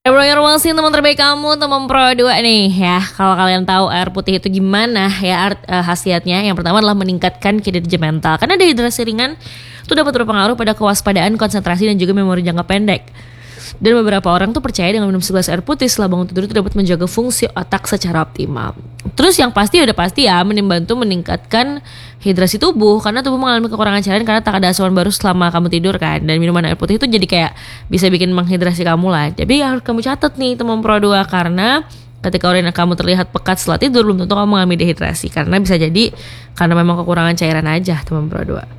Informasi teman terbaik kamu, teman Pro 2 nih ya. Kalau kalian tahu air putih itu gimana ya khasiatnya, yang pertama adalah meningkatkan kinerja mental. Karena dehidrasi ringan itu dapat berpengaruh pada kewaspadaan, konsentrasi, dan juga memori jangka pendek. Dan beberapa orang tuh percaya dengan minum segelas air putih setelah bangun tidur itu dapat menjaga fungsi otak secara optimal. Terus yang pasti udah pasti ya, membantu meningkatkan hidrasi tubuh karena tubuh mengalami kekurangan cairan karena tak ada asupan baru selama kamu tidur kan. Dan minuman air putih itu jadi kayak bisa bikin menghidrasi kamu lah. Jadi harus kamu catat nih teman Pro 2, karena ketika urina kamu terlihat pekat setelah tidur belum tentu kamu mengalami dehidrasi, karena bisa jadi karena memang kekurangan cairan aja teman Pro 2.